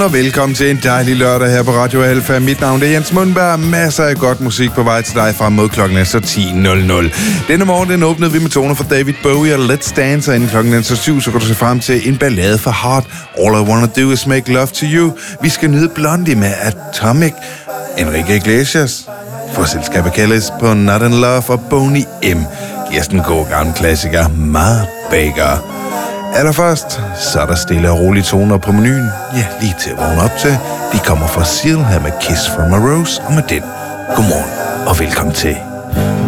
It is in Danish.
og velkommen til en dejlig lørdag her på Radio Alfa. Mit navn er Jens Mundberg. Masser af godt musik på vej til dig frem mod klokken er så 10.00. Denne morgen den åbnede vi med toner fra David Bowie og Let's Dance, og inden klokken er så 7, så går du se frem til en ballade for Heart. All I Wanna Do Is Make Love To You. Vi skal nyde Blondie med Atomic. Enrique Iglesias for selskabet Kellis på Not In Love og Boney M. Gæsten god gammel klassiker Mark Baker. Allerførst, så er der stille og rolige toner på menuen. Ja, lige til at vågne op til. De kommer fra Seal her med Kiss From A Rose, og med den, godmorgen og velkommen til